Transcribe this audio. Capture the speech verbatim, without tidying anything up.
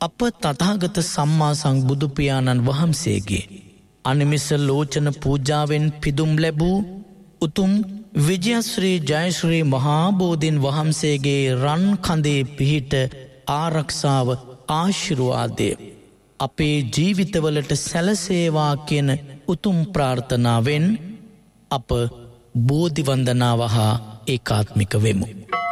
අප තථාගත සම්මා සම්බුදු පියාණන් වහන්සේගේ අනිමිස ලෝචන පූජාවෙන් පිදුම් ලැබූ උතුම් විජයශ්‍රී ජයශ්‍රී මහා බෝධීන් වහන්සේගේ රන් කඳේ පිහිට ආරක්ෂාව ආශිර්වාදය අපේ ජීවිතවලට සැලසේවා කියන උතුම් ප්‍රාර්ථනාවෙන් අප බෝධි වන්දනාව හා ඒකාත්මික වෙමු.